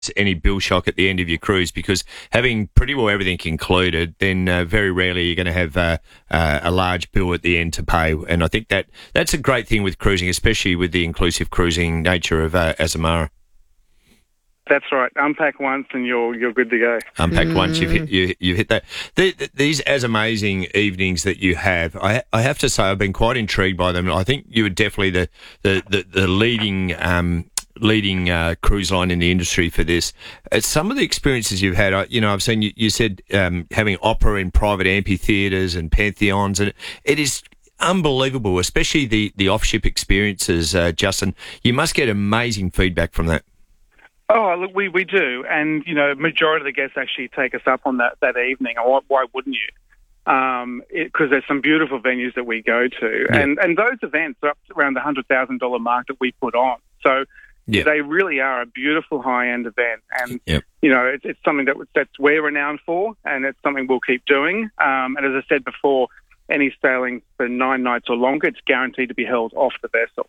any bill shock at the end of your cruise, because having pretty well everything included, then very rarely you're going to have a large bill at the end to pay. And I think that's a great thing with cruising, especially with the inclusive cruising nature of Azamara. That's right. Unpack once and you're good to go. Unpack once, you've hit that. These as amazing evenings that you have, I have to say I've been quite intrigued by them. I think you were definitely the leading cruise line in the industry for this. Some of the experiences you've had, I've seen you said having opera in private amphitheatres and pantheons, and it is unbelievable, especially the off-ship experiences, Justin. You must get amazing feedback from that. Oh, look, we do. And, majority of the guests actually take us up on that evening. Why wouldn't you? Because there's some beautiful venues that we go to. Yeah. And those events are up to around the $100,000 mark that we put on. So they really are a beautiful high-end event. And, it's something that we're renowned for, and it's something we'll keep doing. And as I said before, any sailing for 9 nights or longer, it's guaranteed to be held off the vessel.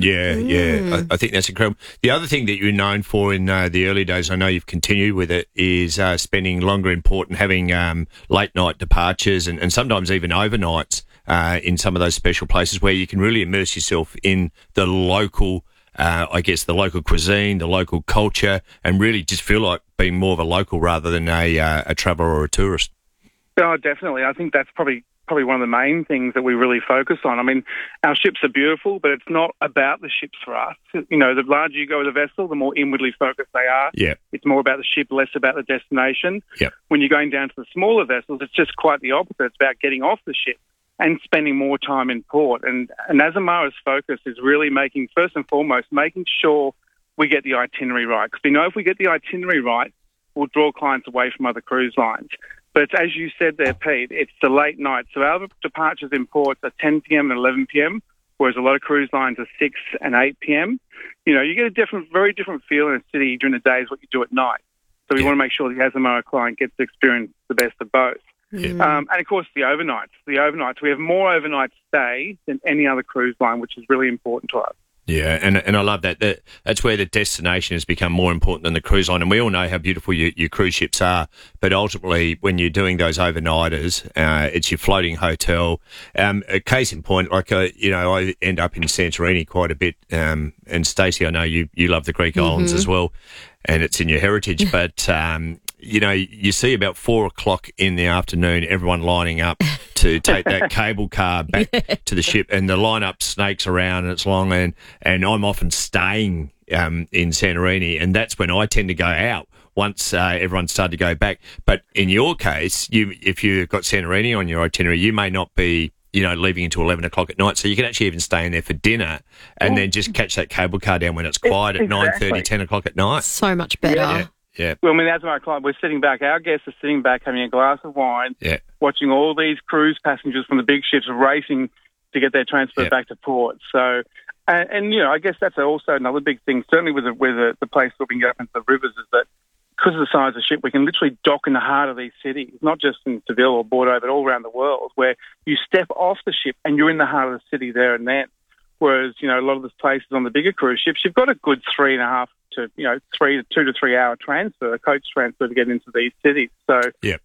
Yeah. I think that's incredible. The other thing that you're known for in the early days, I know you've continued with it, is spending longer in port and having late night departures and sometimes even overnights in some of those special places where you can really immerse yourself in the local, the local cuisine, the local culture, and really just feel like being more of a local rather than a traveller or a tourist. Oh, definitely. I think that's probably one of the main things that we really focus on. I mean, our ships are beautiful, but it's not about the ships for us. The larger you go with a vessel, the more inwardly focused they are. Yeah. It's more about the ship, less about the destination. Yeah. When you're going down to the smaller vessels, it's just quite the opposite. It's about getting off the ship and spending more time in port. And Azamara's focus is really first and foremost, making sure we get the itinerary right. Because we know if we get the itinerary right, we'll draw clients away from other cruise lines. But as you said there, Pete, it's the late night. So our departures in ports are 10 p.m. and 11 p.m., whereas a lot of cruise lines are 6 and 8 p.m. You get a very different feel in a city during the day as what you do at night. So we want to make sure the Azamara client gets to experience the best of both. Yeah. And, of course, the overnights. We have more overnight stay than any other cruise line, which is really important to us. Yeah, and I love that. That's where the destination has become more important than the cruise line. And we all know how beautiful your cruise ships are. But ultimately, when you're doing those overnighters, it's your floating hotel. A case in point, I end up in Santorini quite a bit. And Stacey, I know you love the Greek islands as well, and it's in your heritage. But you see about 4:00 in the afternoon, everyone lining up to take that cable car back to the ship, and the lineup snakes around and it's long, and I'm often staying in Santorini, and that's when I tend to go out once everyone's started to go back. But in your case, if you've got Santorini on your itinerary, you may not be leaving until 11 o'clock at night, so you can actually even stay in there for dinner and then just catch that cable car down when it's quiet at 9:30, 10 o'clock at night. So much better. Yeah. Well, I mean, as my client, we're sitting back. Our guests are sitting back having a glass of wine, watching all these cruise passengers from the big ships racing to get their transport back to port. So, and I guess that's also another big thing, certainly with the place that we can get up into the rivers, is that because of the size of the ship, we can literally dock in the heart of these cities, not just in Seville or Bordeaux, but all around the world, where you step off the ship and you're in the heart of the city there and then. Whereas, a lot of the places on the bigger cruise ships, you've got a good 3.5 to 2 to 3 hour transfer, a coach transfer to get into these cities. So,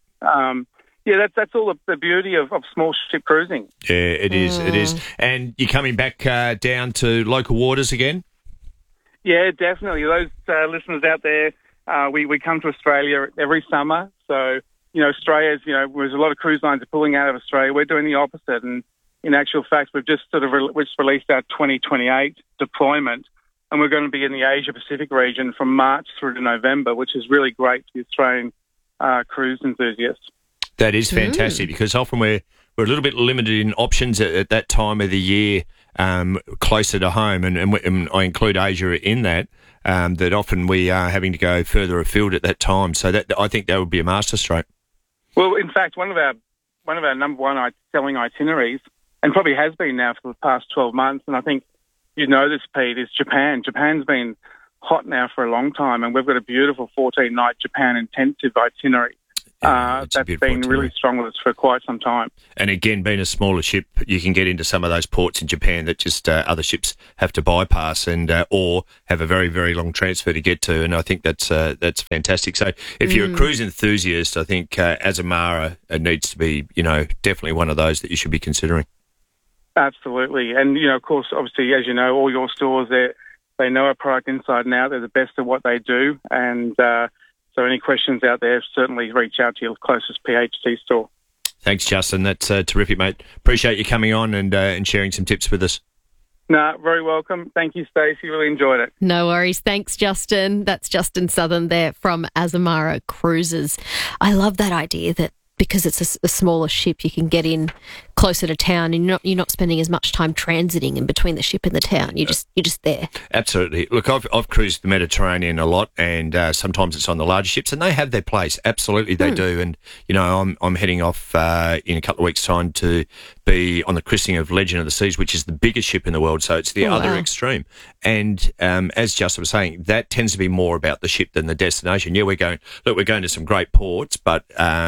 that's all the beauty of small ship cruising. Yeah, it is. It is. And you're coming back down to local waters again? Yeah, definitely. Those listeners out there, we come to Australia every summer. So, Australia's, there's a lot of cruise lines are pulling out of Australia. We're doing the opposite. And in actual fact, we've just released our 2028 deployment. And we're going to be in the Asia-Pacific region from March through to November, which is really great for the Australian cruise enthusiasts. That is fantastic because often we're a little bit limited in options at that time of the year closer to home, and I include Asia in that, that often we are having to go further afield at that time. So I think that would be a masterstroke. Well, in fact, one of our number one selling itineraries, and probably has been now for the past 12 months, and I think you know this, Pete, is Japan. Japan's been hot now for a long time, and we've got a beautiful 14-night Japan intensive itinerary. that's been really strong with us for quite some time. And again, being a smaller ship, you can get into some of those ports in Japan that just other ships have to bypass and or have a very, very long transfer to get to. And I think that's fantastic. So if you're a cruise enthusiast, I think Azamara needs to be, definitely one of those that you should be considering. Absolutely. And, of course, obviously, as you know, all your stores, they know our product inside and out. They're the best at what they do. And so any questions out there, certainly reach out to your closest PHT store. Thanks, Justin. That's terrific, mate. Appreciate you coming on and sharing some tips with us. No, very welcome. Thank you, Stacey. Really enjoyed it. No worries. Thanks, Justin. That's Justin Southern there from Azamara Cruises. I love that idea that because it's a smaller ship, you can get in closer to town, and you're not spending as much time transiting in between the ship and the town. You're just there. Absolutely. Look, I've cruised the Mediterranean a lot, and sometimes it's on the larger ships, and they have their place. Absolutely, they do. And I'm heading off in a couple of weeks' time to be on the christening of Legend of the Seas, which is the biggest ship in the world. So it's the other extreme. And as Justin was saying, that tends to be more about the ship than the destination. Yeah, we're going to some great ports, but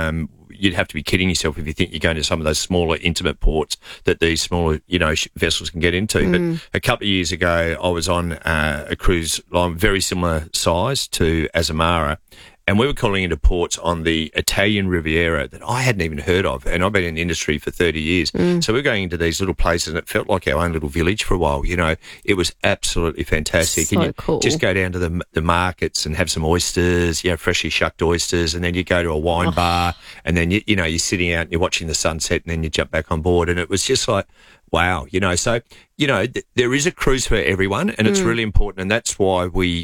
you'd have to be kidding yourself if you think you're going to some of those smaller, intimate ports that these smaller, vessels can get into. But a couple of years ago, I was on a cruise line very similar size to Azamara, and we were calling into ports on the Italian Riviera that I hadn't even heard of, and I've been in the industry for 30 years. So we're going into these little places, and it felt like our own little village for a while. It was absolutely fantastic. So and you cool. just go down to the markets and have some oysters, freshly shucked oysters, and then you go to a wine bar, and then you're sitting out and you're watching the sunset, and then you jump back on board, and it was just like, wow, so, there is a cruise for everyone, and it's really important, and that's why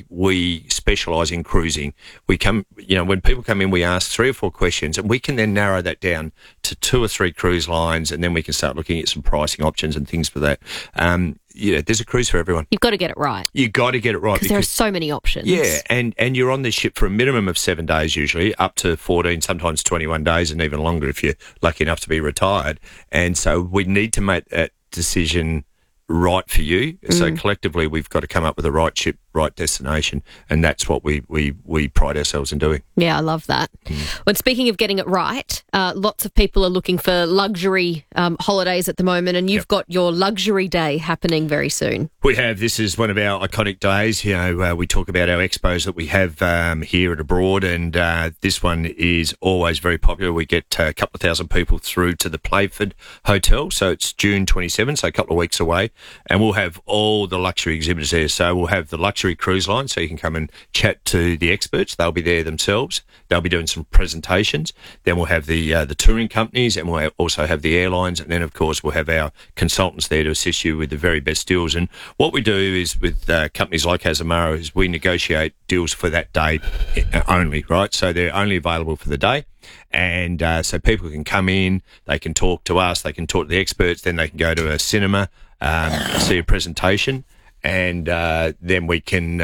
we specialise in cruising. We come, when people come in, we ask 3 or 4 questions, and we can then narrow that down to 2 or 3 cruise lines, and then we can start looking at some pricing options and things for that. There's a cruise for everyone. You've got to get it right. You've got to get it right. Because there are so many options. Yeah, and you're on this ship for a minimum of 7 days usually, up to 14, sometimes 21 days, and even longer if you're lucky enough to be retired. And so we need to make that decision right for you. So collectively, we've got to come up with the right ship, right destination, and that's what we pride ourselves in doing. Yeah, I love that. When speaking of getting it right, lots of people are looking for luxury holidays at the moment, and you've got your luxury day happening very soon. We have. This is one of our iconic days. We talk about our expos that we have here and abroad, and this one is always very popular. We get a couple of thousand people through to the Playford Hotel, so it's June 27, so a couple of weeks away, and we'll have all the luxury exhibitors there. So we'll have the luxury cruise line, so you can come and chat to the experts. They'll be there themselves. They'll be doing some presentations. Then we'll have the touring companies, and we'll also have the airlines, and then of course we'll have our consultants there to assist you with the very best deals. And what we do is with companies like Azamara is we negotiate deals for that day only, right? So they're only available for the day. And so people can come in, they can talk to us, they can talk to the experts, then they can go to a cinema, see a presentation, and then we can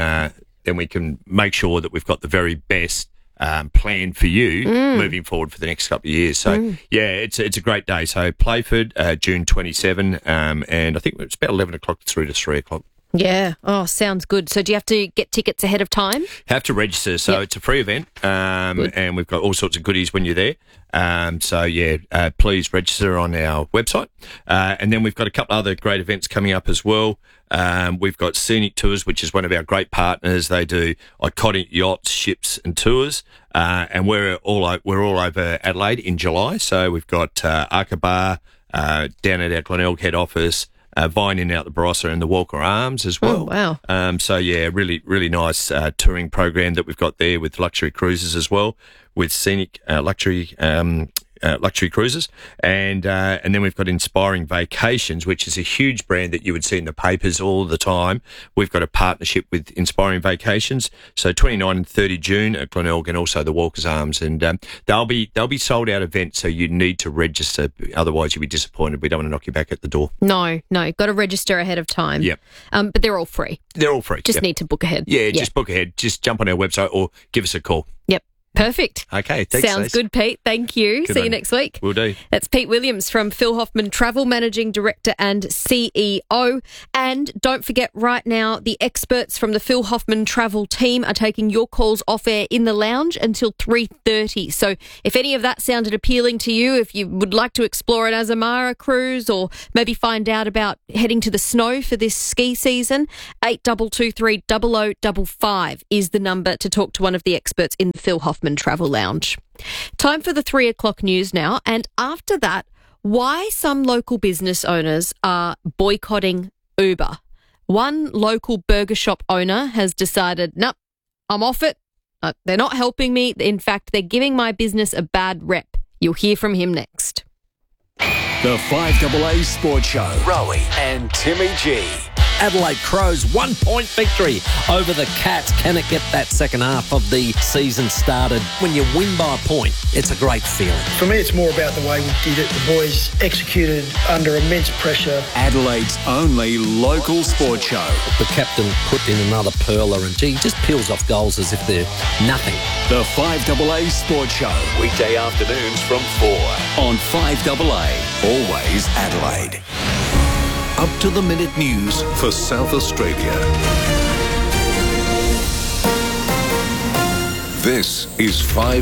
make sure that we've got the very best plan for you moving forward for the next couple of years. So it's a great day. So Playford, June 27, and I think it's about 11 o'clock through to 3 o'clock. Yeah. Oh, sounds good. So do you have to get tickets ahead of time? Have to register. So it's a free event, and we've got all sorts of goodies when you're there. Please register on our website. And then we've got a couple other great events coming up as well. We've got Scenic Tours, which is one of our great partners. They do iconic yachts, ships and tours. And we're all over Adelaide in July. So we've got Aqaba down at our Glenelg head office, Vine in out the Barossa and the Walker Arms as well. Oh, wow. Really, really nice touring program that we've got there with luxury cruises as well, with Scenic luxury cruises, and then we've got Inspiring Vacations, which is a huge brand that you would see in the papers all the time. We've got a partnership with Inspiring Vacations, so 29 and 30 June at Glenelg and also the Walker's Arms, and they'll be sold out events, so you need to register, otherwise you'll be disappointed. We don't want to knock you back at the door. No, got to register ahead of time. Yep. But they're all free. They're all free. Just need to book ahead. Yeah, just book ahead. Just jump on our website or give us a call. Yep. Perfect. Okay, thanks. Sounds good, Pete. Thank you. See you next week. Will do. That's Pete Williams from Phil Hoffman Travel, Managing Director and CEO. And don't forget, right now, the experts from the Phil Hoffman Travel team are taking your calls off air in the lounge until 3:30. So if any of that sounded appealing to you, if you would like to explore an Azamara cruise or maybe find out about heading to the snow for this ski season, 8223 0055 is the number to talk to one of the experts in the Phil Hoffman Travel Lounge. Time for the 3 o'clock news now. And after that, why some local business owners are boycotting Uber. One local burger shop owner has decided, nope, I'm off it. They're not helping me. In fact, they're giving my business a bad rep. You'll hear from him next. The 5AA Sports Show. Rowie and Timmy G. Adelaide Crows 1-point victory over the Cats. Can it get that second half of the season started? When you win by a point, it's a great feeling. For me, it's more about the way we did it. The boys executed under immense pressure. Adelaide's only local sports show. The captain put in another perler and he just peels off goals as if they're nothing. The 5AA Sports Show. Weekday afternoons from 4 on 5AA. Always Adelaide. Up-to-the-minute news for South Australia. This is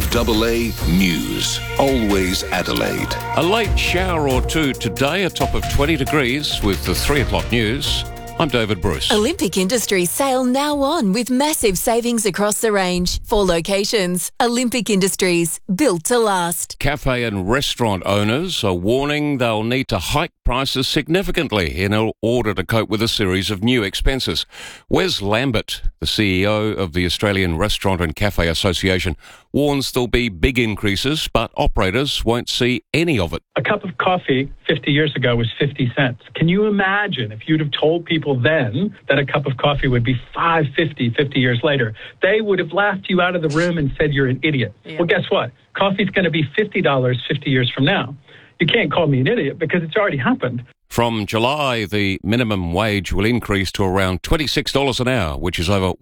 5AA News. Always Adelaide. A late shower or two today, a top of 20 degrees with the 3 o'clock news. I'm David Bruce. Olympic Industries sale now on with massive savings across the range. 4 locations. Olympic Industries, built to last. Cafe and restaurant owners are warning they'll need to hike prices significantly in order to cope with a series of new expenses. Wes Lambert, the CEO of the Australian Restaurant and Cafe Association, warns there'll be big increases, but operators won't see any of it. A cup of coffee 50 years ago was 50 cents. Can you imagine if you'd have told people then that a cup of coffee would be $5.50 50 years later? They would have laughed you out of the room and said you're an idiot. Yeah. Well, guess what? Coffee's going to be $50 50 years from now. You can't call me an idiot because it's already happened. From July, the minimum wage will increase to around $26 an hour, which is over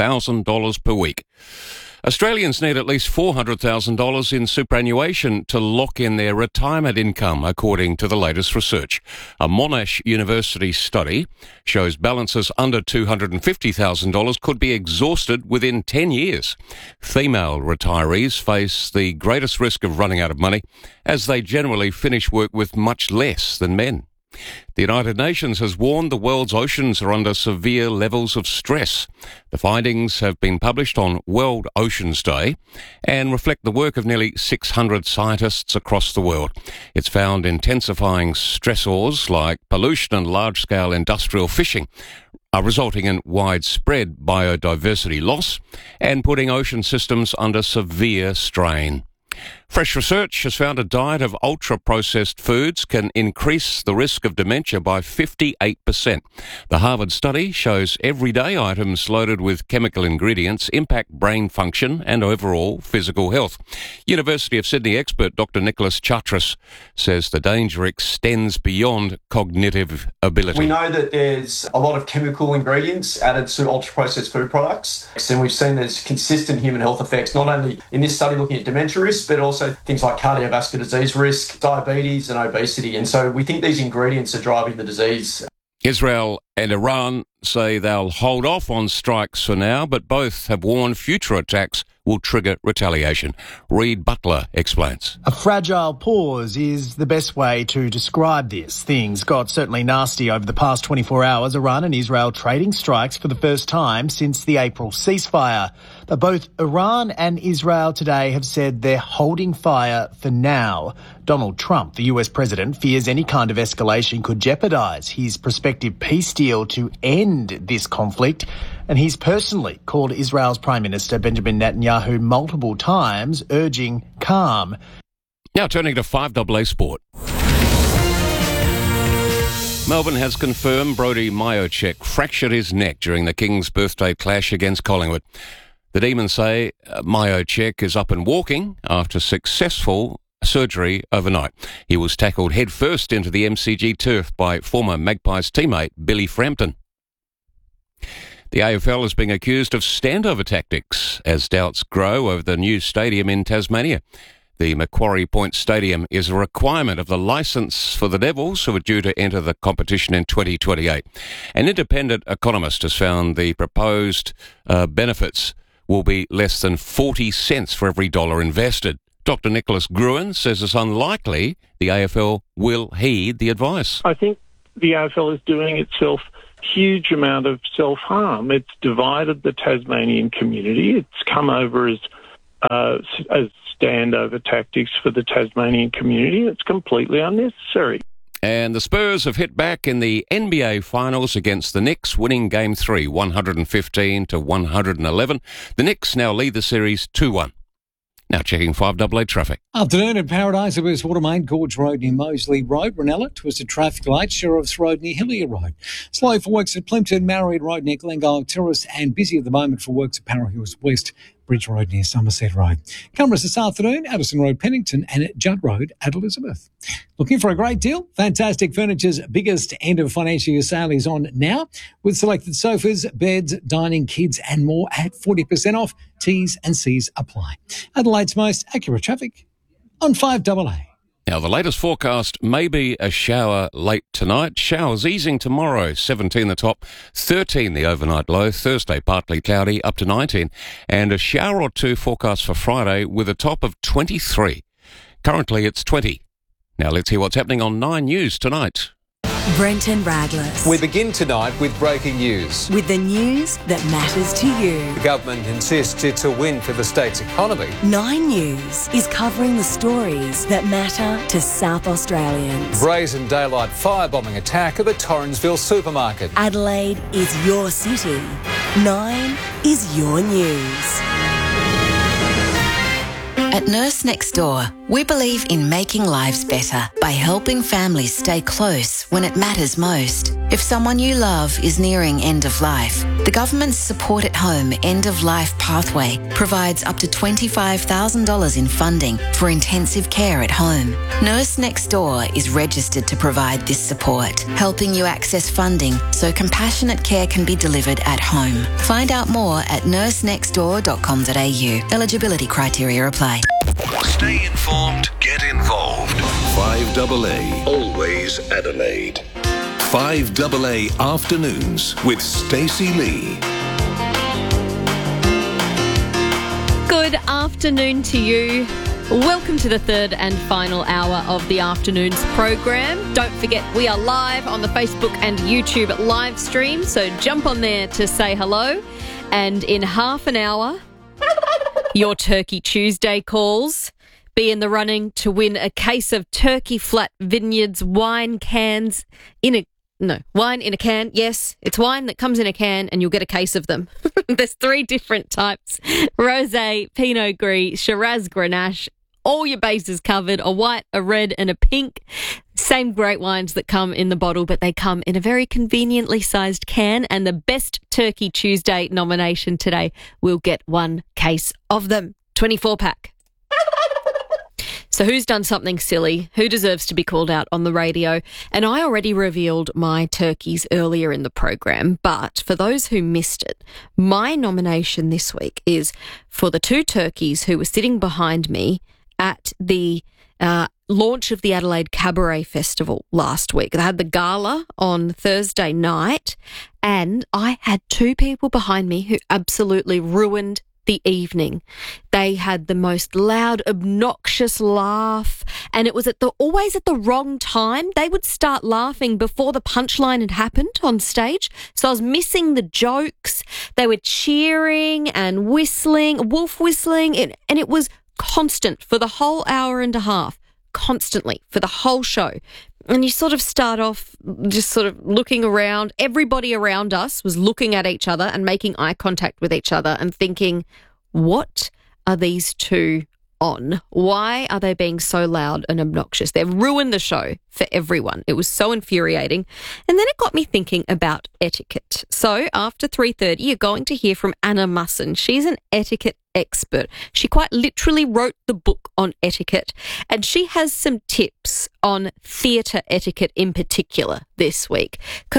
$1,000 per week. Australians need at least $400,000 in superannuation to lock in their retirement income, according to the latest research. A Monash University study shows balances under $250,000 could be exhausted within 10 years. Female retirees face the greatest risk of running out of money, as they generally finish work with much less than men. The United Nations has warned the world's oceans are under severe levels of stress. The findings have been published on World Oceans Day and reflect the work of nearly 600 scientists across the world. It's found intensifying stressors like pollution and large-scale industrial fishing are resulting in widespread biodiversity loss and putting ocean systems under severe strain. Fresh research has found a diet of ultra-processed foods can increase the risk of dementia by 58%. The Harvard study shows everyday items loaded with chemical ingredients impact brain function and overall physical health. University of Sydney expert Dr. Nicholas Chatras says the danger extends beyond cognitive ability. We know that there's a lot of chemical ingredients added to ultra-processed food products, and we've seen there's consistent human health effects, not only in this study looking at dementia risk, but also things like cardiovascular disease risk, diabetes and obesity. And so we think these ingredients are driving the disease. Israel and Iran say they'll hold off on strikes for now, but both have warned future attacks will trigger retaliation. Reid Butler explains. A fragile pause is the best way to describe this. Things got certainly nasty over the past 24 hours. Iran and Israel trading strikes for the first time since the April ceasefire. But both Iran and Israel today have said they're holding fire for now. Donald Trump, the US president, fears any kind of escalation could jeopardise his prospective peace deal to end this conflict. And he's personally called Israel's Prime Minister Benjamin Netanyahu multiple times, urging calm. Now turning to 5AA Sport. Melbourne has confirmed Brodie Mihocek fractured his neck during the King's birthday clash against Collingwood. The Demons say Mihocek is up and walking after successful surgery overnight. He was tackled headfirst into the MCG turf by former Magpies teammate Billy Frampton. The AFL is being accused of standover tactics as doubts grow over the new stadium in Tasmania. The Macquarie Point Stadium is a requirement of the licence for the Devils, who are due to enter the competition in 2028. An independent economist has found the proposed benefits will be less than 40 cents for every dollar invested. Dr. Nicholas Gruen says it's unlikely the AFL will heed the advice. I think the AFL is doing itself huge amount of self-harm. It's divided the Tasmanian community. It's come over as standover tactics for the Tasmanian community. It's completely unnecessary. And the Spurs have hit back in the NBA Finals against the Knicks, winning Game 3, 115-111. The Knicks now lead the series 2-1. Now checking 5AA traffic. Afternoon at Paradise, it was Watermain, Gorge Road near Moseley Road, Ranella, twisted traffic lights, Sheriff's Road near Hillier Road. Slow for works at Plimpton, Marriott Road near Glengyle Terrace, and busy at the moment for works at Para Hills West, Bridge Road near Somerset Road. Cameras this afternoon, Addison Road, Pennington, and at Judd Road at Elizabeth. Looking for a great deal? Fantastic Furniture's biggest end of financial year sale is on now, with selected sofas, beds, dining, kids, and more at 40% off. T's and C's apply. Adelaide's most accurate traffic on 5AA. Now, the latest forecast may be a shower late tonight. Showers easing tomorrow, 17 the top, 13 the overnight low. Thursday, partly cloudy, up to 19. And a shower or two forecast for Friday with a top of 23. Currently, it's 20. Now, let's hear what's happening on 9 News tonight. Brenton Radless. We begin tonight with breaking news. With the news that matters to you. The government insists it's a win for the state's economy. 9 News is covering the stories that matter to South Australians. Brazen daylight firebombing attack of a Torrensville supermarket. Adelaide is your city. 9 is your news. At Nurse Next Door, we believe in making lives better by helping families stay close when it matters most. If someone you love is nearing end of life, the government's Support at Home End of Life Pathway provides up to $25,000 in funding for intensive care at home. Nurse Next Door is registered to provide this support, helping you access funding so compassionate care can be delivered at home. Find out more at nursenextdoor.com.au. Eligibility criteria apply. Stay informed, get involved. 5AA, always Adelaide. 5AA Afternoons with Stacey Lee. Good afternoon to you. Welcome to the third and final hour of the afternoon's program. Don't forget, we are live on the Facebook and YouTube live stream, so jump on there to say hello. And in half an hour, your Turkey Tuesday calls. Be in the running to win a case of Turkey Flat Vineyards wine cans wine in a can. Yes, it's wine that comes in a can and you'll get a case of them. There's 3 different types. Rosé, Pinot Gris, Shiraz Grenache. All your bases covered, a white, a red and a pink. Same great wines that come in the bottle, but they come in a very conveniently sized can. And the best Turkey Tuesday nomination today will get 1 case of them. 24-pack. So who's done something silly? Who deserves to be called out on the radio? And I already revealed my turkeys earlier in the program, but for those who missed it, my nomination this week is for the 2 turkeys who were sitting behind me at the launch of the Adelaide Cabaret Festival last week. They had the gala on Thursday night, and I had 2 people behind me who absolutely ruined the evening. They had the most loud, obnoxious laugh, and it was always at the wrong time. They would start laughing before the punchline had happened on stage, so I was missing the jokes. They were cheering and whistling, wolf whistling, and it was constant for the whole hour and a half, constantly for the whole show. And you sort of start off just sort of looking around. Everybody around us was looking at each other and making eye contact with each other and thinking, what are these 2 on? Why are they being so loud and obnoxious? They've ruined the show for everyone. It was so infuriating. And then it got me thinking about etiquette. So after 3:30, you're going to hear from Anna Musson. She's an etiquette expert. She quite literally wrote the book on etiquette, and she has some tips on theatre etiquette in particular this week, because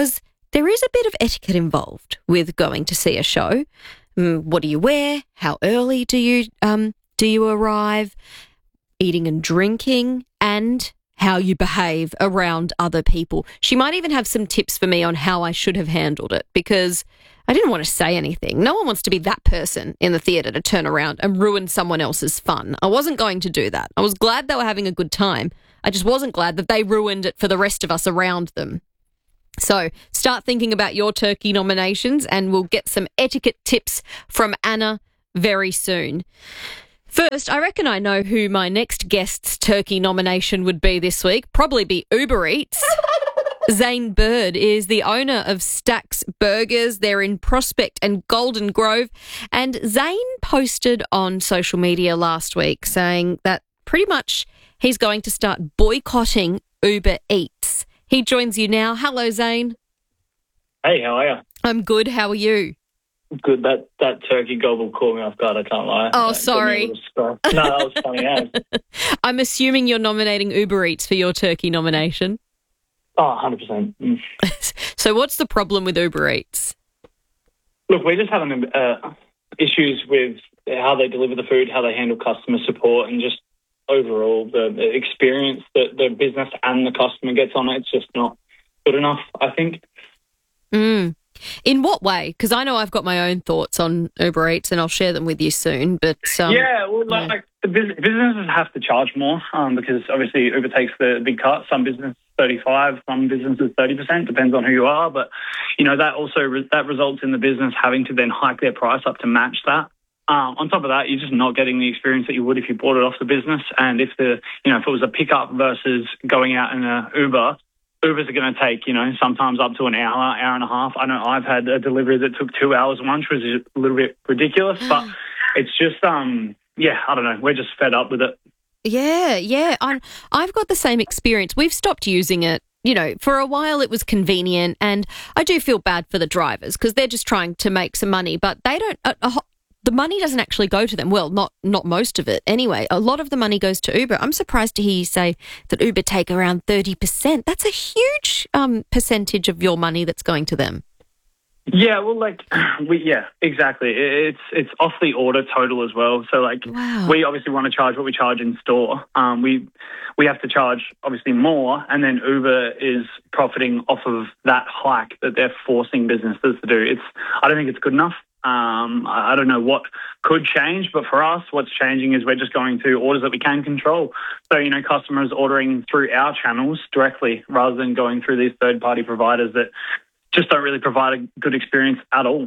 there is a bit of etiquette involved with going to see a show. What do you wear? How early do you arrive? Eating and drinking, and how you behave around other people. She might even have some tips for me on how I should have handled it, because I didn't want to say anything. No one wants to be that person in the theatre to turn around and ruin someone else's fun. I wasn't going to do that. I was glad they were having a good time. I just wasn't glad that they ruined it for the rest of us around them. So start thinking about your turkey nominations, and we'll get some etiquette tips from Anna very soon. First, I reckon I know who my next guest's turkey nomination would be this week. Probably be Uber Eats. Zane Bird is the owner of Stacks Burgers. They're in Prospect and Golden Grove. And Zane posted on social media last week saying that pretty much he's going to start boycotting Uber Eats. He joins you now. Hello, Zane. Hey, how are you? I'm good. How are you? Good. That turkey gobble caught me off guard, I can't lie. Oh, sorry. No, that was funny, eh? I'm assuming you're nominating Uber Eats for your turkey nomination. Oh, 100%. So what's the problem with Uber Eats? Look, we're just having issues with how they deliver the food, how they handle customer support, and just overall the experience that the business and the customer gets on it. It's just not good enough, I think. In what way? Because I know I've got my own thoughts on Uber Eats, and I'll share them with you soon. But like the businesses have to charge more because obviously Uber takes the big cut. Some businesses 35%, some businesses 30%, depends on who you are. But that also that results in the business having to then hike their price up to match that. On top of that, you're just not getting the experience that you would if you bought it off the business. And if if it was a pickup versus going out in an Uber. Ubers are going to take, sometimes up to an hour and a half. I know I've had a delivery that took 2 hours lunch, which is a little bit ridiculous, but it's just, I don't know. We're just fed up with it. Yeah. I've got the same experience. We've stopped using it. For a while it was convenient, and I do feel bad for the drivers because they're just trying to make some money, but they don't. The money doesn't actually go to them. Well, not most of it anyway. A lot of the money goes to Uber. I'm surprised to hear you say that Uber take around 30%. That's a huge percentage of your money that's going to them. Yeah, well, exactly. It's off the order total as well. So, we obviously want to charge what we charge in store. We have to charge obviously more, and then Uber is profiting off of that hike that they're forcing businesses to do. I don't think it's good enough. I don't know what could change, but for us, what's changing is we're just going to orders that we can control. So, customers ordering through our channels directly rather than going through these third-party providers that just don't really provide a good experience at all.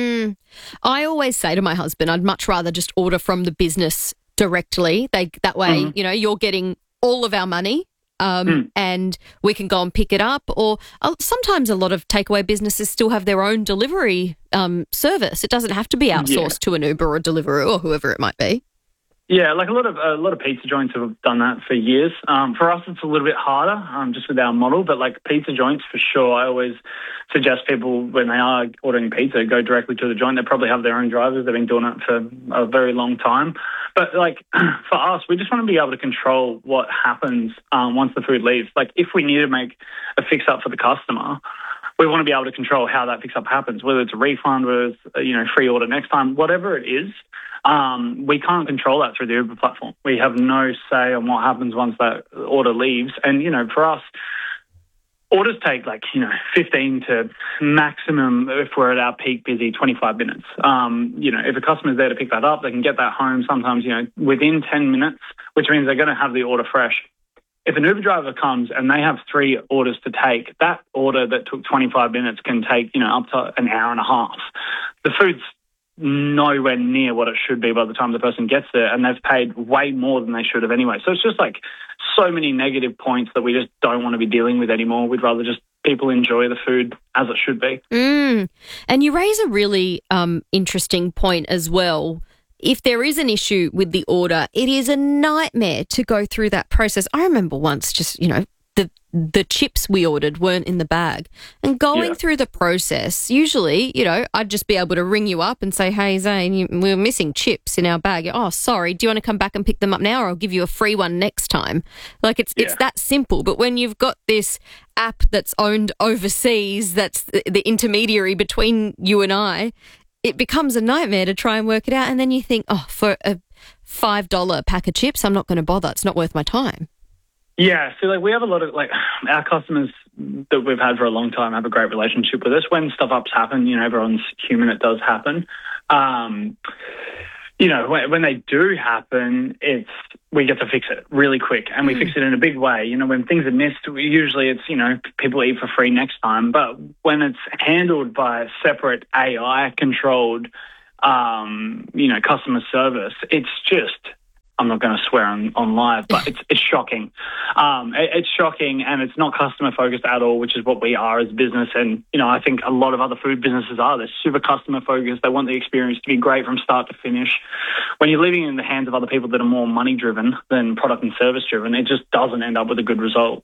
I always say to my husband, I'd much rather just order from the business directly. That way, you're getting all of our money. And we can go and pick it up. Or sometimes a lot of takeaway businesses still have their own delivery service. It doesn't have to be outsourced to an Uber or Deliveroo or whoever it might be. Yeah, like a lot of pizza joints have done that for years. For us, it's a little bit harder just with our model, but like pizza joints for sure. I always suggest people when they are ordering pizza, go directly to the joint. They probably have their own drivers. They've been doing it for a very long time. But for us, we just want to be able to control what happens once the food leaves. Like if we need to make a fix up for the customer, we want to be able to control how that fix up happens, whether it's a refund, whether it's free order next time, whatever it is. We can't control that through the Uber platform. We have no say on what happens once that order leaves. And, for us, orders take 15 to maximum, if we're at our peak busy, 25 minutes. If a customer's there to pick that up, they can get that home sometimes, within 10 minutes, which means they're going to have the order fresh. If an Uber driver comes and they have 3 orders to take, that order that took 25 minutes can take, up to an hour and a half. The food's nowhere near what it should be by the time the person gets there, and they've paid way more than they should have anyway. So it's just so many negative points that we just don't want to be dealing with anymore. We'd rather just people enjoy the food as it should be. And you raise a really interesting point as well. If there is an issue with the order, it is a nightmare to go through that process. I remember once just, the chips we ordered weren't in the bag. And going through the process, usually, I'd just be able to ring you up and say, hey, Zane, we were missing chips in our bag. Oh, sorry. Do you want to come back and pick them up now, or I'll give you a free one next time? Like, it's that simple. But when you've got this app that's owned overseas, that's the intermediary between you and I, it becomes a nightmare to try and work it out. And then you think, for a $5 pack of chips, I'm not going to bother. It's not worth my time. Yeah, so we have a lot of our customers that we've had for a long time have a great relationship with us. When stuff-ups happen, everyone's human, it does happen. When they do happen, we get to fix it really quick, and we fix it in a big way. When things are missed, usually it's, people eat for free next time. But when it's handled by a separate AI-controlled, customer service, it's just... I'm not going to swear on live, but it's shocking. It's shocking, and it's not customer focused at all, which is what we are as a business. And, I think a lot of other food businesses are. They're super customer focused. They want the experience to be great from start to finish. When you're leaving it in the hands of other people that are more money driven than product and service driven, it just doesn't end up with a good result.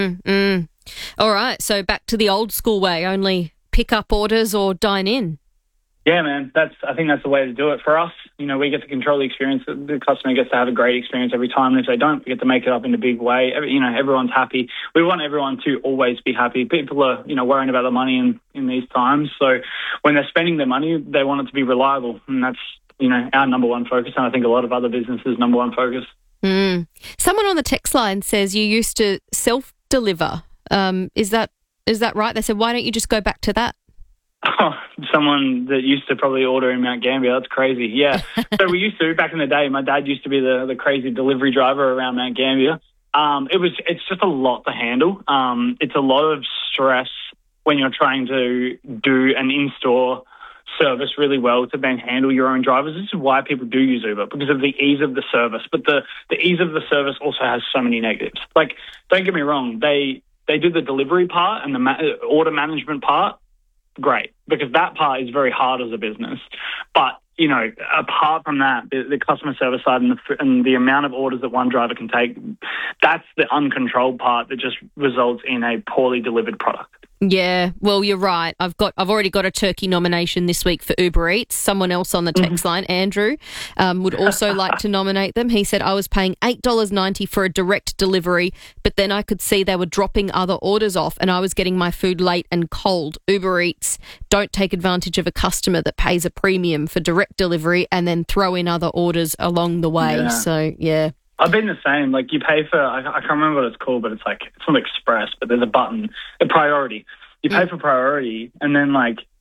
All right. So back to the old school way, only pick up orders or dine in. Yeah, man, I think that's the way to do it. For us, we get to control the experience. The customer gets to have a great experience every time. And if they don't, we get to make it up in a big way. Everyone's happy. We want everyone to always be happy. People are, worrying about the money in these times. So when they're spending their money, they want it to be reliable. And that's, our number one focus. And I think a lot of other businesses' number one focus. Someone on the text line says you used to self-deliver. Is that right? They said, why don't you just go back to that? Oh, someone that used to probably order in Mount Gambier. That's crazy. Yeah. So we used to, back in the day, my dad used to be the crazy delivery driver around Mount Gambier. It's just a lot to handle. It's a lot of stress when you're trying to do an in-store service really well to then handle your own drivers. This is why people do use Uber, because of the ease of the service. But the ease of the service also has so many negatives. Don't get me wrong. They do the delivery part and the order management part. Great, because that part is very hard as a business. But, apart from that, the customer service side and the amount of orders that one driver can take, that's the uncontrolled part that just results in a poorly delivered product. Yeah, well, you're right. I've already got a turkey nomination this week for Uber Eats. Someone else on the text line, Andrew, would also like to nominate them. He said, I was paying $8.90 for a direct delivery, but then I could see they were dropping other orders off and I was getting my food late and cold. Uber Eats don't take advantage of a customer that pays a premium for direct delivery and then throw in other orders along the way. Yeah. So, yeah. I've been the same. You pay for, I can't remember what it's called, but it's not Express, but there's a button, a priority. You pay for priority, and then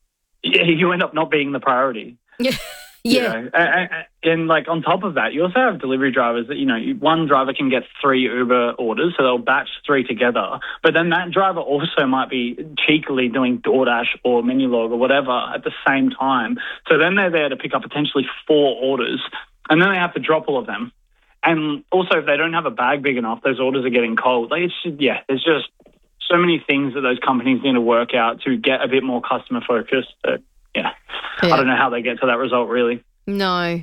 you end up not being the priority. Yeah. And on top of that, you also have delivery drivers that, one driver can get 3 Uber orders, so they'll batch 3 together. But then that driver also might be cheekily doing DoorDash or Menulog or whatever at the same time. So then they're there to pick up potentially 4 orders, and then they have to drop all of them. And also, if they don't have a bag big enough, those orders are getting cold. There's just so many things that those companies need to work out to get a bit more customer focused. I don't know how they get to that result, really. No.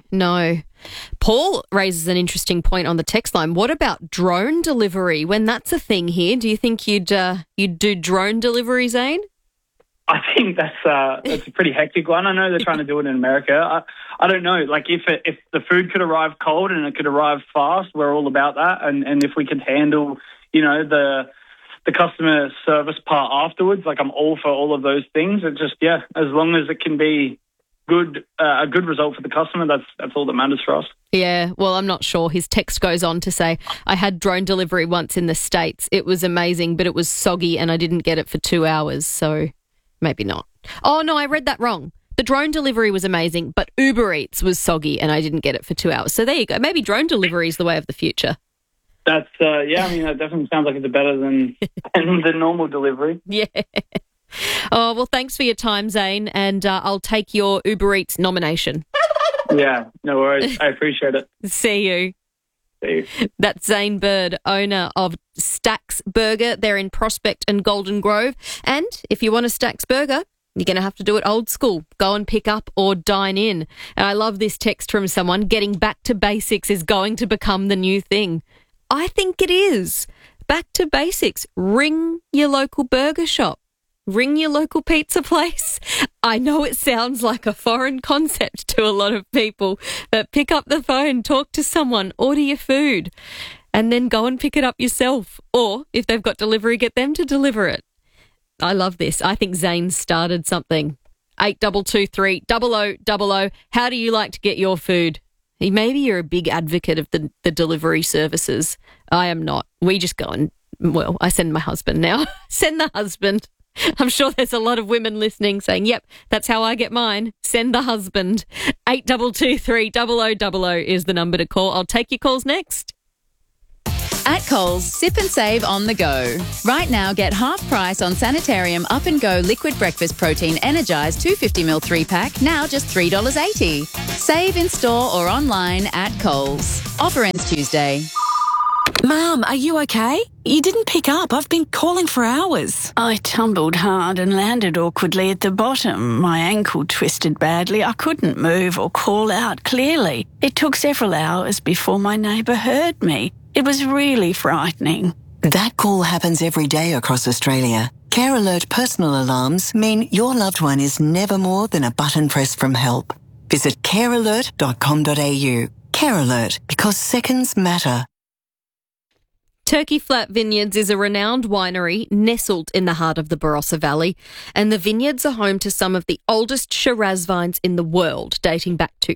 Paul raises an interesting point on the text line. What about drone delivery? When that's a thing here, do you think you'd do drone delivery, Zane? I think that's a pretty hectic one. I know they're trying to do it in America. I don't know. If the food could arrive cold and it could arrive fast, we're all about that. And if we could handle, the customer service part afterwards, I'm all for all of those things. It just, as long as it can be good, a good result for the customer, that's all that matters for us. Yeah, well, I'm not sure. His text goes on to say, I had drone delivery once in the States. It was amazing, but it was soggy and I didn't get it for 2 hours. So maybe not. Oh, no, I read that wrong. The drone delivery was amazing, but Uber Eats was soggy and I didn't get it for 2 hours. So there you go. Maybe drone delivery is the way of the future. That's, that definitely sounds like it's better than the normal delivery. Yeah. Oh, well, thanks for your time, Zane, and I'll take your Uber Eats nomination. Yeah, no worries. I appreciate it. See you. That's Zane Bird, owner of Stacks Burger. They're in Prospect and Golden Grove. And if you want a Stacks Burger, you're going to have to do it old school. Go and pick up or dine in. And I love this text from someone. Getting back to basics is going to become the new thing. I think it is. back to basics. Ring your local burger shop. Ring your local pizza place. I know it sounds like a foreign concept to a lot of people, but pick up the phone, talk to someone, order your food, and then go and pick it up yourself. Or if they've got delivery, get them to deliver it. I love this. I think Zane started something. 8223 0000. How do you like to get your food? Maybe you're a big advocate of the delivery services. I am not. We just go and, well, I send my husband now. Send the husband. I'm sure there's a lot of women listening saying, yep, that's how I get mine. Send the husband. 8223 0000 is the number to call. I'll take your calls next. At Coles, sip and save on the go. Right now, get half price on Sanitarium Up and Go Liquid Breakfast Protein Energized 250ml 3-pack, now just $3.80. Save in store or online at Coles. Offer ends Tuesday. Mum, are you okay? You didn't pick up. I've been calling for hours. I tumbled hard and landed awkwardly at the bottom. My ankle twisted badly. I couldn't move or call out clearly. It took several hours before my neighbour heard me. It was really frightening. That call happens every day across Australia. Care Alert personal alarms mean your loved one is never more than a button press from help. Visit carealert.com.au. Care Alert, because seconds matter. Turkey Flat Vineyards is a renowned winery nestled in the heart of the Barossa Valley, and the vineyards are home to some of the oldest Shiraz vines in the world, dating back to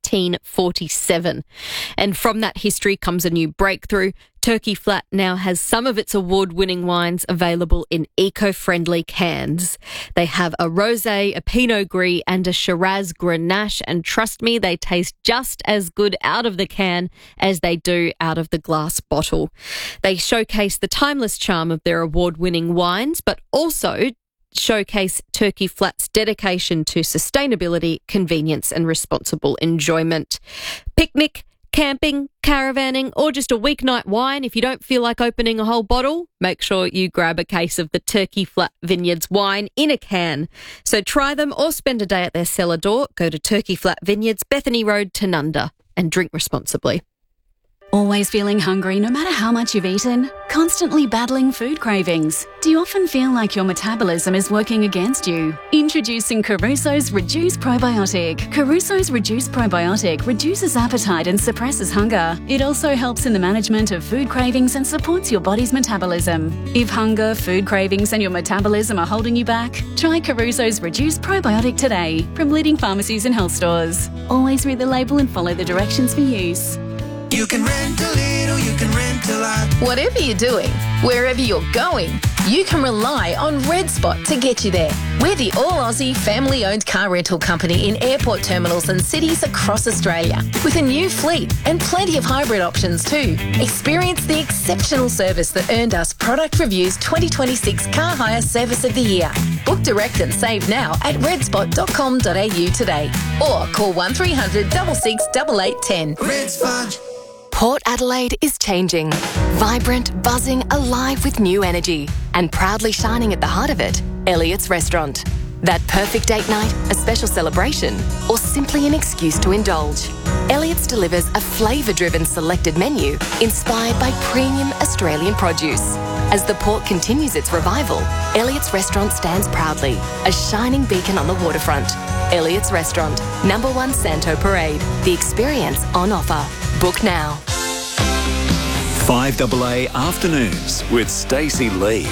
1847. And from that history comes a new breakthrough. Turkey Flat now has some of its award-winning wines available in eco-friendly cans. They have a rosé, a Pinot Gris and a Shiraz Grenache, and trust me, they taste just as good out of the can as they do out of the glass bottle. They showcase the timeless charm of their award-winning wines, but also showcase Turkey Flat's dedication to sustainability, convenience and responsible enjoyment. Picnic, camping, caravanning, or just a weeknight wine. If you don't feel like opening a whole bottle, make sure you grab a case of the Turkey Flat Vineyards wine in a can. So try them or spend a day at their cellar door. Go to Turkey Flat Vineyards, Bethany Road, Tanunda, and drink responsibly. Always feeling hungry no matter how much you've eaten? Constantly battling food cravings? Do you often feel like your metabolism is working against you? Introducing Caruso's Reduce Probiotic. Caruso's Reduce Probiotic reduces appetite and suppresses hunger. It also helps in the management of food cravings and supports your body's metabolism. If hunger, food cravings and your metabolism are holding you back, try Caruso's Reduce Probiotic today from leading pharmacies and health stores. Always read the label and follow the directions for use. You can rent a little, you can rent a lot. Whatever you're doing, wherever you're going, you can rely on Red Spot to get you there. We're the all-Aussie, family-owned car rental company in airport terminals and cities across Australia, with a new fleet and plenty of hybrid options too. Experience the exceptional service that earned us Product Review's 2026 Car Hire Service of the Year. Book direct and save now at redspot.com.au today, or call 1300 66 8810. Red Spot. Port Adelaide is changing. Vibrant, buzzing, alive with new energy. And proudly shining at the heart of it, Elliott's Restaurant. That perfect date night, a special celebration, or simply an excuse to indulge. Elliott's delivers a flavour-driven selected menu inspired by premium Australian produce. As the port continues its revival, Elliott's Restaurant stands proudly, a shining beacon on the waterfront. Elliott's Restaurant, #1 Santo Parade. The experience on offer. Book now. 5AA Afternoons with Stacey Lee.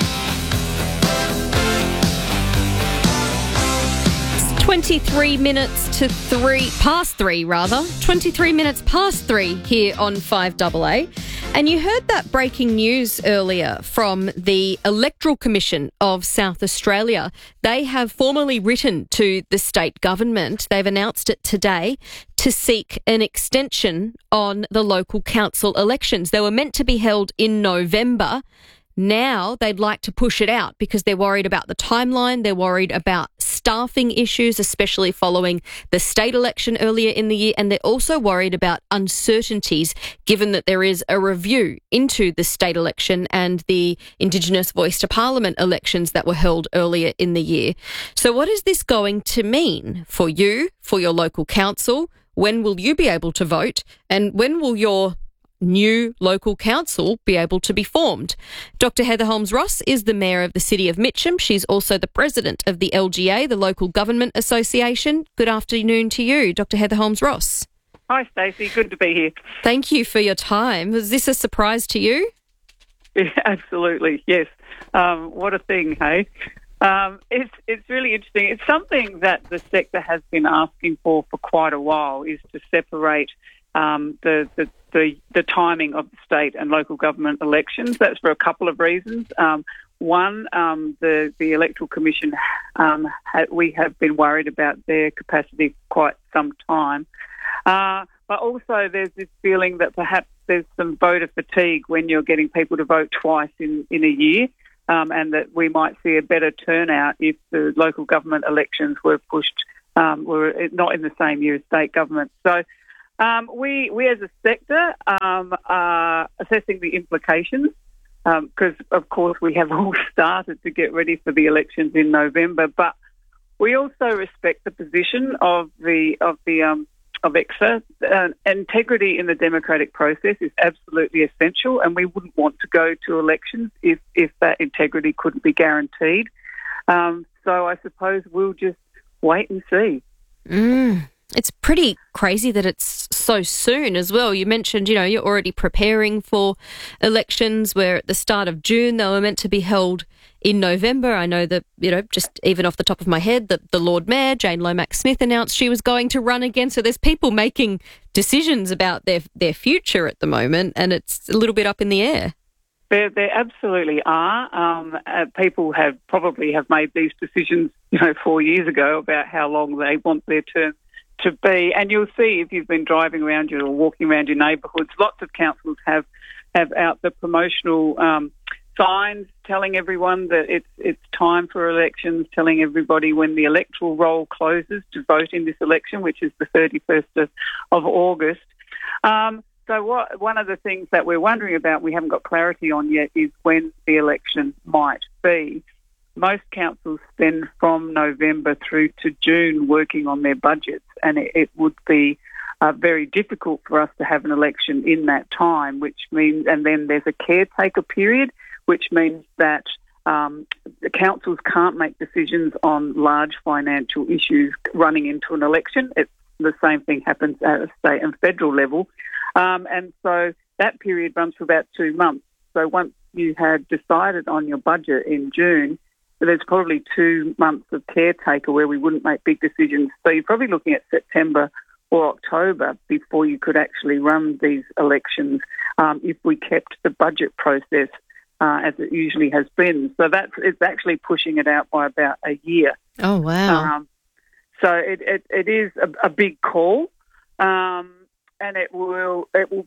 23 minutes past 3 here on 5AA. And you heard that breaking news earlier from the Electoral Commission of South Australia. They have formally written to the state government. They've announced it today to seek an extension on the local council elections. They were meant to be held in November. Now they'd like to push it out because they're worried about the timeline. They're worried about staffing issues, especially following the state election earlier in the year. And they're also worried about uncertainties, given that there is a review into the state election and the Indigenous Voice to Parliament elections that were held earlier in the year. So what is this going to mean for you, for your local council? When will you be able to vote? And when will your new local council be able to be formed. Dr. Heather Holmes-Ross is the Mayor of the City of Mitcham. She's also the President of the LGA, the Local Government Association. Good afternoon to you, Dr. Heather Holmes-Ross. Hi, Stacey. Good to be here. Thank you for your time. Was this a surprise to you? Yeah, absolutely, yes. What a thing, hey? It's really interesting. It's something that the sector has been asking for quite a while, is to separate the timing of the state and local government elections. That's for a couple of reasons. One, the Electoral Commission, we have been worried about their capacity for quite some time. But also there's this feeling that perhaps there's some voter fatigue when you're getting people to vote twice in a year, and that we might see a better turnout if the local government elections were pushed, were not in the same year as state government. So we as a sector are assessing the implications, because of course we have all started to get ready for the elections in November, but we also respect the position of EXA. Integrity in the democratic process is absolutely essential, and we wouldn't want to go to elections if that integrity couldn't be guaranteed. So I suppose we'll just wait and see. It's pretty crazy that it's so soon as well. You mentioned, you're already preparing for elections. We're at the start of June. They were meant to be held in November. I know that, just even off the top of my head, that the Lord Mayor, Jane Lomax-Smith, announced she was going to run again. So there's people making decisions about their future at the moment, and it's a little bit up in the air. There absolutely are. People probably have made these decisions, 4 years ago about how long they want their term to be. And you'll see if you've been driving around or walking around your neighbourhoods, lots of councils have out the promotional signs telling everyone that it's time for elections, telling everybody when the electoral roll closes to vote in this election, which is the 31st of August. So one of the things that we're wondering about, we haven't got clarity on yet, is when the election might be. Most councils spend from November through to June working on their budgets, and it would be very difficult for us to have an election in that time, which means, and then there's a caretaker period, which means that the councils can't make decisions on large financial issues running into an election. The same thing happens at a state and federal level. And so that period runs for about 2 months. So once you had decided on your budget in June, there's probably 2 months of caretaker where we wouldn't make big decisions. So you're probably looking at September or October before you could actually run these elections if we kept the budget process as it usually has been. So it's actually pushing it out by about a year. Oh, wow. So it is a big call. And it'll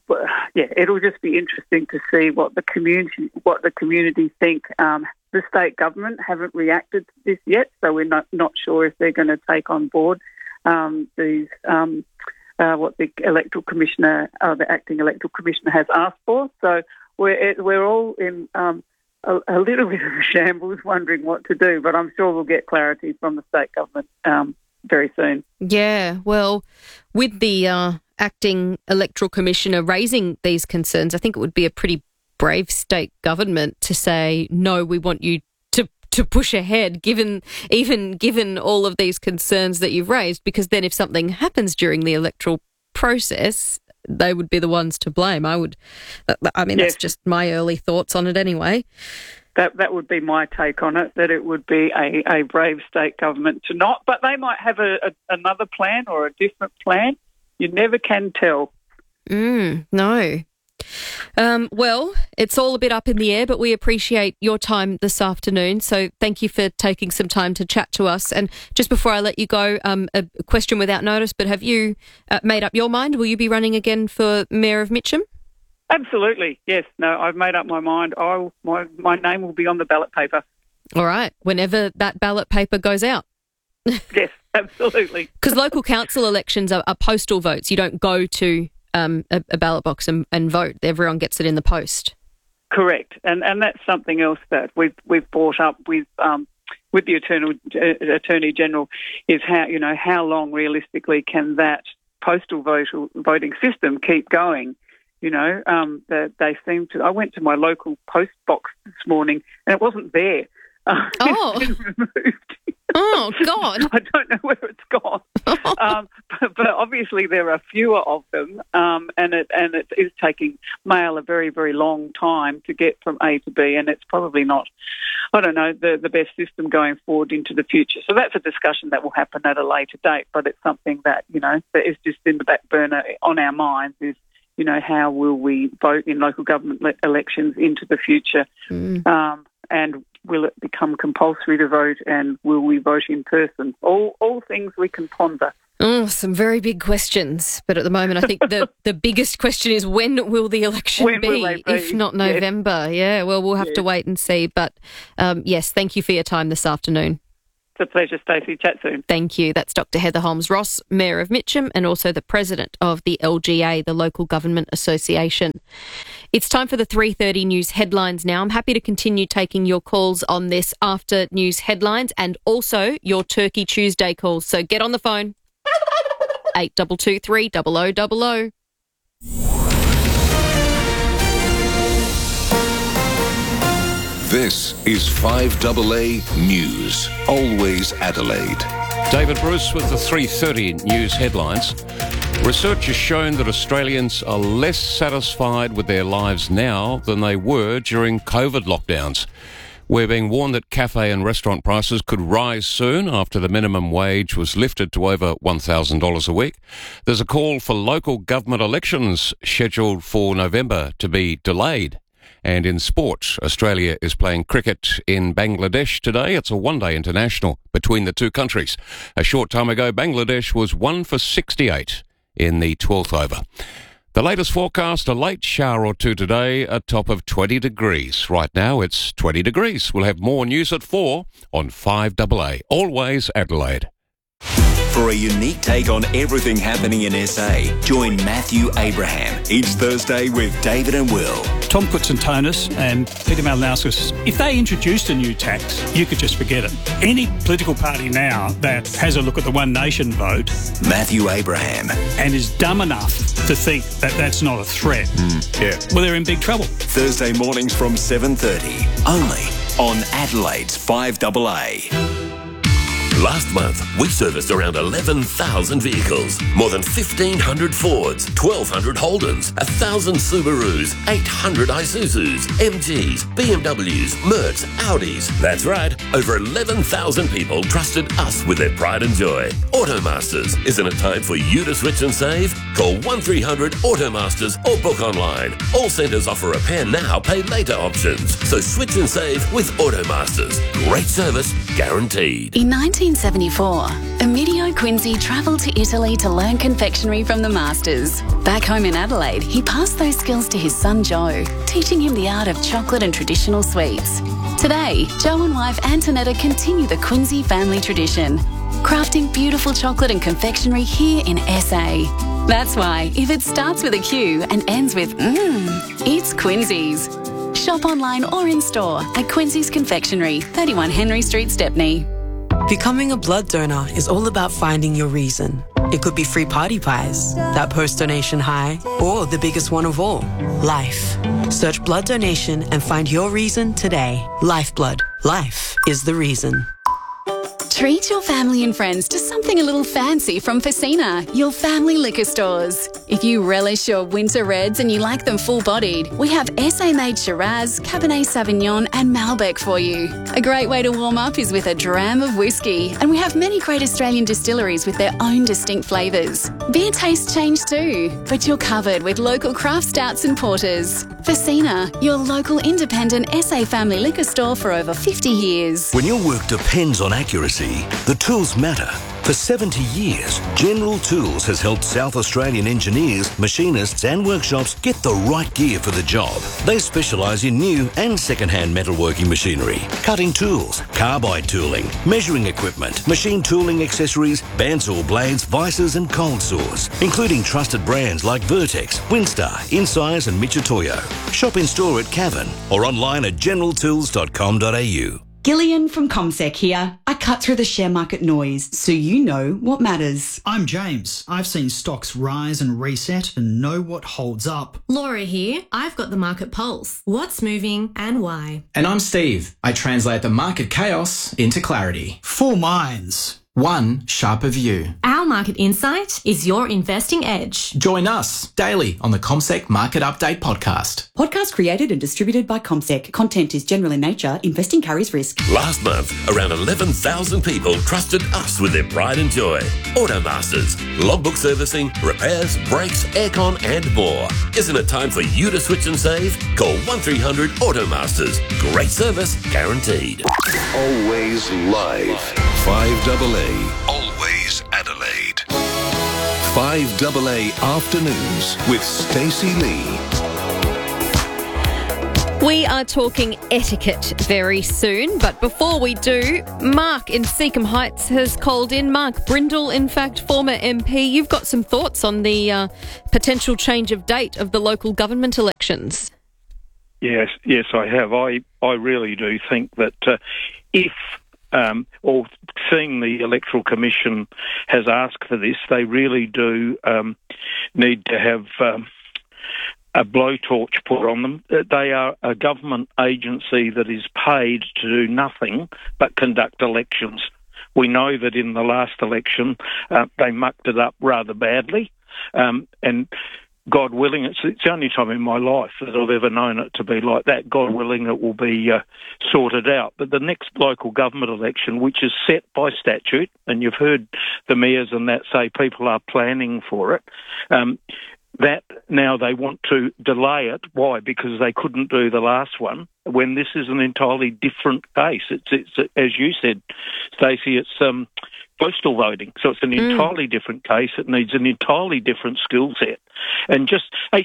just be interesting to see what the community think. The state government haven't reacted to this yet, so we're not sure if they're going to take on board these what the electoral commissioner, the acting electoral commissioner, has asked for. So we're all in a little bit of a shambles, wondering what to do. But I'm sure we'll get clarity from the state government very soon. Yeah, well, with the acting electoral commissioner raising these concerns, I think it would be a pretty brave state government to say, no, we want you to push ahead, given all of these concerns that you've raised, because then if something happens during the electoral process, they would be the ones to blame. That's just my early thoughts on it anyway. That would be my take on it, that it would be a brave state government to not, but they might have another plan or a different plan. You never can tell. No. Well, it's all a bit up in the air, but we appreciate your time this afternoon. So thank you for taking some time to chat to us. And just before I let you go, a question without notice, but have you made up your mind? Will you be running again for Mayor of Mitcham? Absolutely, yes. No, I've made up my mind. My name will be on the ballot paper. All right, whenever that ballot paper goes out. Yes, absolutely. Because local council elections are postal votes. You don't go to a ballot box and vote. Everyone gets it in the post. Correct, and that's something else that we've brought up with the Attorney General, is how long realistically can that postal voting system keep going That they seem to. I went to my local post box this morning and it wasn't there. Oh. It's been removed. Oh, God. I don't know where it's gone. But obviously there are fewer of them, and it is taking mail a very, very long time to get from A to B, and it's probably not, the best system going forward into the future. So that's a discussion that will happen at a later date, but it's something that, that is just in the back burner on our minds is, how will we vote in local government elections into the future? And will it become compulsory to vote, and will we vote in person? All things we can ponder. Oh, some very big questions. But at the moment, I think the biggest question is when will the election be, if not November? Yes. Yeah, well, we'll have to wait and see. But yes, thank you for your time this afternoon. It's a pleasure, Stacey. Chat soon. Thank you. That's Dr. Heather Holmes-Ross, Mayor of Mitcham, and also the President of the LGA, the Local Government Association. It's time for the 3:30 news headlines now. I'm happy to continue taking your calls on this after news headlines and also your Turkey Tuesday calls. So get on the phone. 8223 0000. This is 5AA News, always Adelaide. David Bruce with the 3:30 news headlines. Research has shown that Australians are less satisfied with their lives now than they were during COVID lockdowns. We're being warned that cafe and restaurant prices could rise soon after the minimum wage was lifted to over $1,000 a week. There's a call for local government elections scheduled for November to be delayed. And in sport, Australia is playing cricket in Bangladesh today. It's a one-day international between the two countries. A short time ago, Bangladesh was 1 for 68 in the 12th over. The latest forecast, a late shower or two today, a top of 20 degrees. Right now, it's 20 degrees. We'll have more news at 4 on 5AA. Always Adelaide. For a unique take on everything happening in SA, join Matthew Abraham each Thursday with David and Will. Tom Koutsantonis and Peter Malinauskas, if they introduced a new tax, you could just forget it. Any political party now that has a look at the One Nation vote, Matthew Abraham, and is dumb enough to think that that's not a threat, well, they're in big trouble. Thursday mornings from 7:30, only on Adelaide's 5AA. Last month, we serviced around 11,000 vehicles, more than 1,500 Fords, 1,200 Holdens, 1,000 Subarus, 800 Isuzus, MGs, BMWs, Mercs, Audis. That's right, over 11,000 people trusted us with their pride and joy. Automasters, isn't it time for you to switch and save? Call 1300 Automasters or book online. All centres offer repair now, pay later options. So switch and save with Automasters. Great service, guaranteed. In 1974, Emidio Quincy travelled to Italy to learn confectionery from the masters. Back home in Adelaide, he passed those skills to his son Joe, teaching him the art of chocolate and traditional sweets. Today, Joe and wife Antonetta continue the Quincy family tradition, crafting beautiful chocolate and confectionery here in SA. That's why, if it starts with a Q and ends with it's Quincy's. Shop online or in store at Quincy's Confectionery, 31 Henry Street, Stepney. Becoming a blood donor is all about finding your reason. It could be free party pies, that post-donation high, or the biggest one of all, life. Search blood donation and find your reason today. Lifeblood. Life is the reason. Treat your family and friends to something a little fancy from Facina, your family liquor stores. If you relish your winter reds and you like them full-bodied, we have SA-made Shiraz, Cabernet Sauvignon and Malbec for you. A great way to warm up is with a dram of whiskey, and we have many great Australian distilleries with their own distinct flavours. Beer tastes change too, but you're covered with local craft stouts and porters. Facina, your local independent SA family liquor store for over 50 years. When your work depends on accuracy, the tools matter. For 70 years, General Tools has helped South Australian engineers, machinists and workshops get the right gear for the job. They specialise in new and second-hand metalworking machinery, cutting tools, carbide tooling, measuring equipment, machine tooling accessories, bandsaw blades, vices and cold saws, including trusted brands like Vertex, Winstar, Insize and Mitutoyo. Shop in store at Cavan or online at generaltools.com.au. Gillian from CommSec here. I cut through the share market noise so you know what matters. I'm James. I've seen stocks rise and reset and know what holds up. Laura here. I've got the market pulse. What's moving and why? And I'm Steve. I translate the market chaos into clarity. 4 minds. One sharper view. Our market insight is your investing edge. Join us daily on the CommSec Market Update podcast. Podcast created and distributed by CommSec. Content is general in nature. Investing carries risk. Last month, around 11,000 people trusted us with their pride and joy. Automasters, logbook servicing, repairs, brakes, aircon and more. Isn't it time for you to switch and save? Call 1300 Automasters. Great service guaranteed. Always live. 5AA. Always Adelaide. 5AA Afternoons with Stacey Lee. We are talking etiquette very soon, but before we do, Mark in Seacombe Heights has called in. Mark Brindle, in fact, former MP. You've got some thoughts on the potential change of date of the local government elections. Yes, I have. I really do think that if or seeing the Electoral Commission has asked for this, they really do need to have a blowtorch put on them. They are a government agency that is paid to do nothing but conduct elections. We know that in the last election they mucked it up rather badly, and God willing, it's the only time in my life that I've ever known it to be like that. God willing, it will be sorted out. But the next local government election, which is set by statute, and you've heard the mayors and that say people are planning for it, that now they want to delay it. Why? Because they couldn't do the last one, when this is an entirely different case. It's as you said, Stacey, it's postal voting. So it's an entirely different case. It needs an entirely different skill set. And just,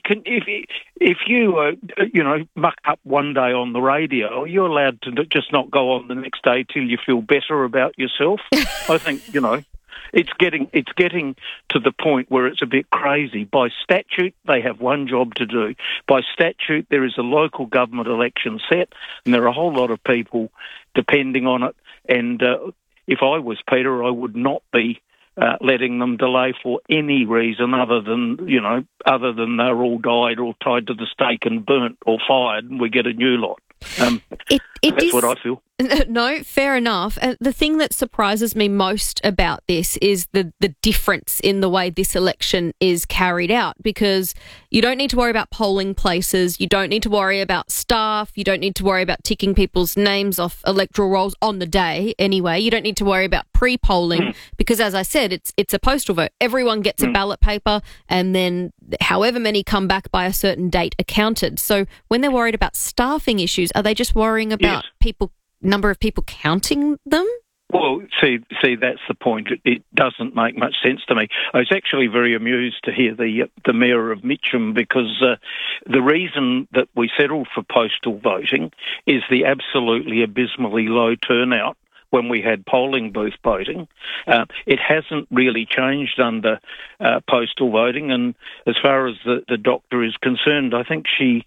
if you, muck up one day on the radio, you're allowed to just not go on the next day till you feel better about yourself. I think, it's getting to the point where it's a bit crazy. By statute, they have one job to do. By statute, there is a local government election set, and there are a whole lot of people depending on it. And if I was Peter, I would not be letting them delay for any reason other than they're all died or tied to the stake and burnt or fired, and we get a new lot. That's what I feel. No, fair enough. The thing that surprises me most about this is the difference in the way this election is carried out, because you don't need to worry about polling places, you don't need to worry about staff, you don't need to worry about ticking people's names off electoral rolls on the day anyway. You don't need to worry about pre-polling because, as I said, it's a postal vote. Everyone gets a ballot paper, and then however many come back by a certain date are counted. So when they're worried about staffing issues, are they just worrying about number of people counting them? Well, see, that's the point. It doesn't make much sense to me. I was actually very amused to hear the Mayor of Mitcham, because the reason that we settled for postal voting is the absolutely abysmally low turnout when we had polling booth voting. It hasn't really changed under postal voting, and as far as the doctor is concerned, I think she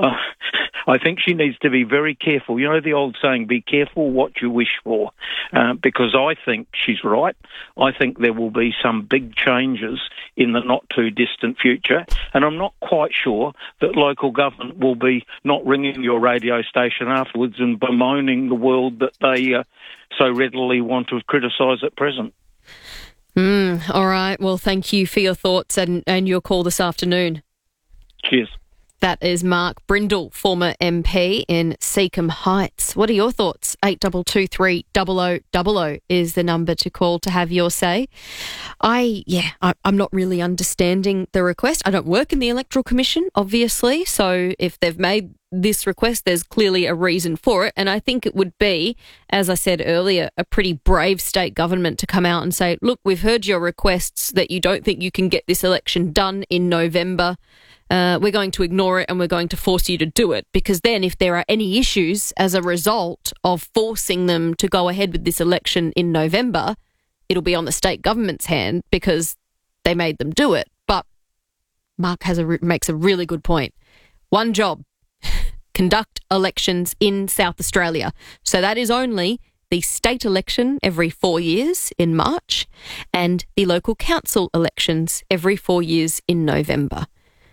needs to be very careful. You know the old saying, be careful what you wish for, because I think she's right. I think there will be some big changes in the not-too-distant future, and I'm not quite sure that local government will be not ringing your radio station afterwards and bemoaning the world that they so readily want to criticise at present. All right. Well, thank you for your thoughts and your call this afternoon. Cheers. That is Mark Brindle, former MP in Seacombe Heights. What are your thoughts? 8223 0000 is the number to call to have your say. I'm not really understanding the request. I don't work in the Electoral Commission, obviously, so if they've made this request, there's clearly a reason for it, and I think it would be, as I said earlier, a pretty brave state government to come out and say, look, we've heard your requests that you don't think you can get this election done in November. We're going to ignore it and we're going to force you to do it, because then if there are any issues as a result of forcing them to go ahead with this election in November, it'll be on the state government's hand because they made them do it. But Mark makes a really good point. One job. conduct elections in South Australia. So that is only the state election every 4 years in March and the local council elections every 4 years in November.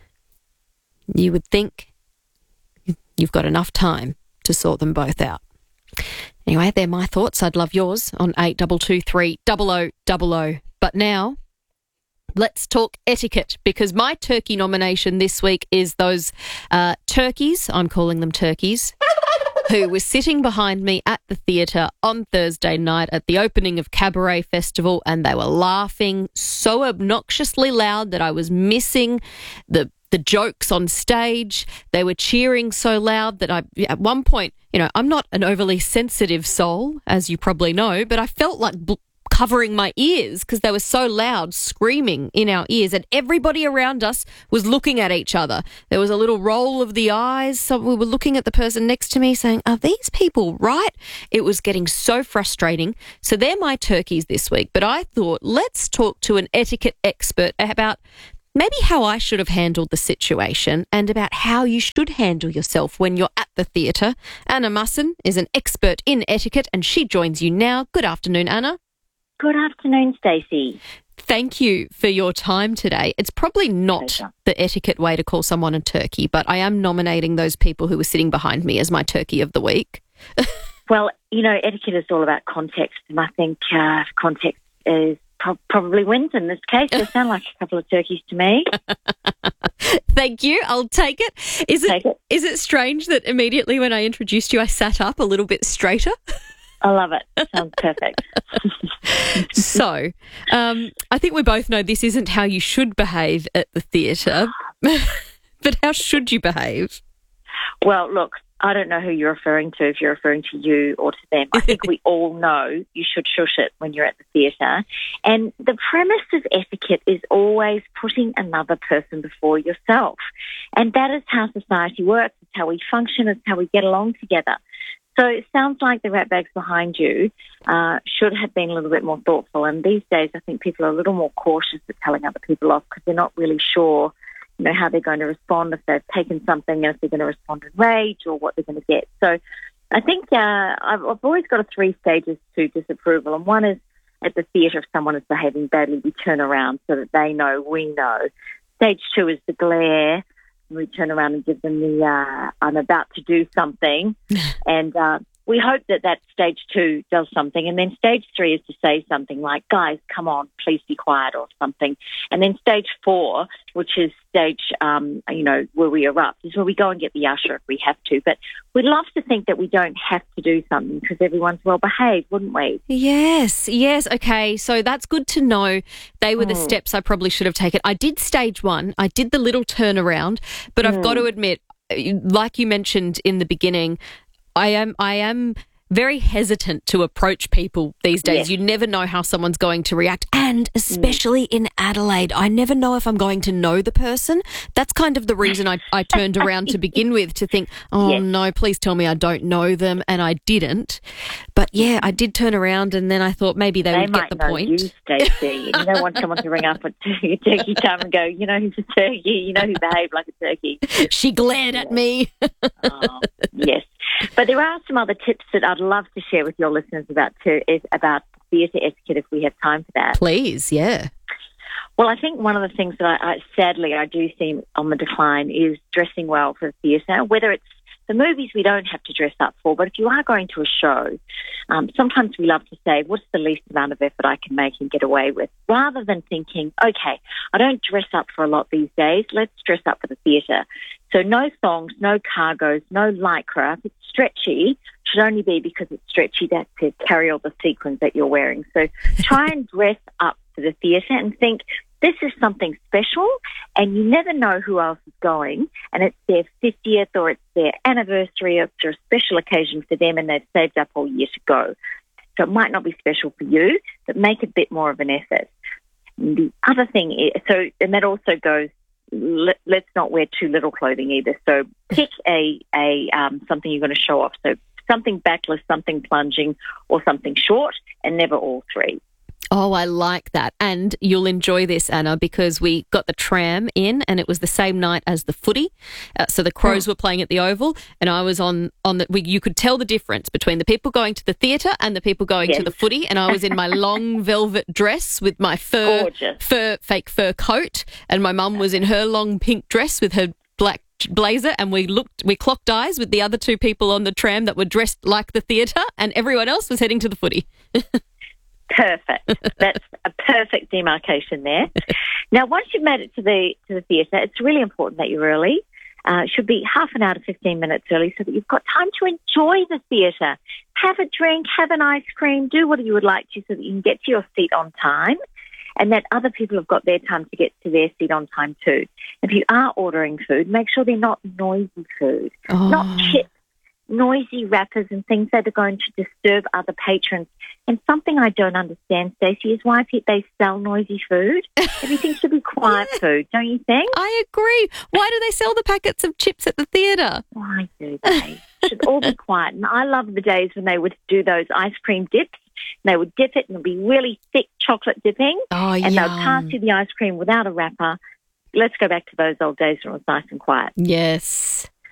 You would think you've got enough time to sort them both out. Anyway, they're my thoughts. I'd love yours on 8223 0000. But now, let's talk etiquette, because my turkey nomination this week is those turkeys, I'm calling them turkeys, who were sitting behind me at the theatre on Thursday night at the opening of Cabaret Festival, and they were laughing so obnoxiously loud that I was missing the jokes on stage. They were cheering so loud that at one point, I'm not an overly sensitive soul, as you probably know, but I felt like covering my ears because they were so loud, screaming in our ears, and everybody around us was looking at each other. There was a little roll of the eyes. So we were looking at the person next to me saying, are these people right? It was getting so frustrating. So they're my turkeys this week. But I thought, let's talk to an etiquette expert about maybe how I should have handled the situation and about how you should handle yourself when you're at the theatre. Anna Musson is an expert in etiquette and she joins you now. Good afternoon, Anna. Good afternoon, Stacey. Thank you for your time today. It's probably not the etiquette way to call someone a turkey, but I am nominating those people who were sitting behind me as my turkey of the week. Well, etiquette is all about context, and I think context is probably wins in this case. They sound like a couple of turkeys to me. Thank you. I'll take it. Is it strange that immediately when I introduced you, I sat up a little bit straighter? I love it. Sounds perfect. So, I think we both know this isn't how you should behave at the theatre, but how should you behave? Well, look, I don't know who you're referring to, if you're referring to you or to them. I think we all know you should shush it when you're at the theatre. And the premise of etiquette is always putting another person before yourself. And that is how society works. It's how we function. It's how we get along together. So it sounds like the ratbags behind you should have been a little bit more thoughtful. And these days, I think people are a little more cautious at telling other people off because they're not really sure, how they're going to respond, if they've taken something, and if they're going to respond in rage or what they're going to get. So I think I've always got 3 stages to disapproval. And one is at the theatre, if someone is behaving badly, we turn around so that they know, we know. Stage 2 is the glare. We turn around and give them the I'm about to do something. And we hope that stage 2 does something. And then stage 3 is to say something like, guys, come on, please be quiet or something. And then stage 4, which is stage, where we erupt, is where we go and get the usher if we have to. But we'd love to think that we don't have to do something because everyone's well behaved, wouldn't we? Yes. Okay, so that's good to know. They were the steps I probably should have taken. I did stage 1. I did the little turnaround, but I've got to admit, like you mentioned in the beginning, I am very hesitant to approach people these days. Yes. You never know how someone's going to react. And especially in Adelaide, I never know if I'm going to know the person. That's kind of the reason I turned around to begin with, to think, no, please tell me I don't know them. And I didn't. But yeah, I did turn around and then I thought maybe they would get the point. You, Stacey. You don't want someone to ring up at your turkey time and go, who's a turkey? Who behaved like a turkey? She glared at me. Yes. But there are some other tips that I'd love to share with your listeners about theatre etiquette if we have time for that. Please, yeah. Well, I think one of the things that sadly I do see on the decline is dressing well for the theatre, whether it's the movies we don't have to dress up for, but if you are going to a show, sometimes we love to say, what's the least amount of effort I can make and get away with, rather than thinking, okay, I don't dress up for a lot these days, let's dress up for the theatre. So no thongs, no cargos, no lycra. If it's stretchy, should only be because it's stretchy, that's to carry all the sequins that you're wearing. So try and dress up for the theatre and think, this is something special, and you never know who else is going, and it's their 50th or it's their anniversary or it's a special occasion for them and they've saved up all year to go. So it might not be special for you, but make a bit more of an effort. And the other thing is, and that also goes, let's not wear too little clothing either. So pick something you're going to show off. So something backless, something plunging, or something short, and never all 3. Oh, I like that. And you'll enjoy this, Anna, because we got the tram in and it was the same night as the footy. So the Crows were playing at the Oval and I was on you could tell the difference between the people going to the theatre and the people going to the footy. And I was in my long velvet dress with my fake fur coat, and my mum was in her long pink dress with her black blazer, and we clocked eyes with the other two people on the tram that were dressed like the theatre, and everyone else was heading to the footy. Perfect. That's a perfect demarcation there. Now, once you've made it to the theatre, it's really important that you're early. It should be half an hour to 15 minutes early so that you've got time to enjoy the theatre. Have a drink, have an ice cream, do what you would like to so that you can get to your seat on time, and that other people have got their time to get to their seat on time too. If you are ordering food, make sure they're not noisy food, not chips, noisy wrappers and things that are going to disturb other patrons. And something I don't understand, Stacey, is why they sell noisy food. Everything should be quiet food, don't you think? I agree. Why do they sell the packets of chips at the theatre? Why do they? It should all be quiet. And I love the days when they would do those ice cream dips. And they would dip it and it would be really thick chocolate dipping. Oh, and they would pass you the ice cream without a wrapper. Let's go back to those old days when it was nice and quiet. Yes.